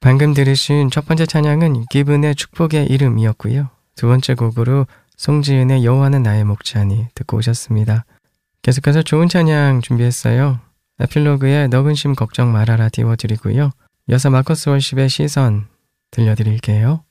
방금 들으신 첫 번째 찬양은 기분의 축복의 이름이었고요. 두 번째 곡으로 송지은의 여호와는 나의 목자니 듣고 오셨습니다. 계속해서 좋은 찬양 준비했어요. 에필로그의 너 근심 걱정 말아라 띄워드리고요. 이어서 마커스 월십의 시선 들려드릴게요.